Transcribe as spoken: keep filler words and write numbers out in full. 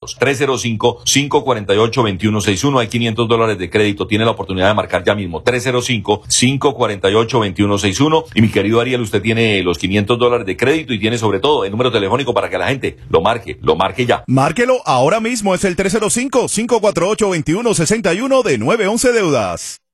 datos. tres cero cinco, cinco cuatro ocho, dos uno seis uno. Hay quinientos dólares de crédito. Tiene la oportunidad de marcar ya mismo. tres cero cinco, cinco cuatro ocho, dos uno seis uno. Y mi querido Ariel, usted tiene los quinientos dólares de crédito y tiene sobre todo el número telefónico para que la gente lo marque, lo marque ya. Márquelo ahora mismo, es el tres cero cinco, cinco cuatro ocho, dos uno seis uno de nueve once Deudas.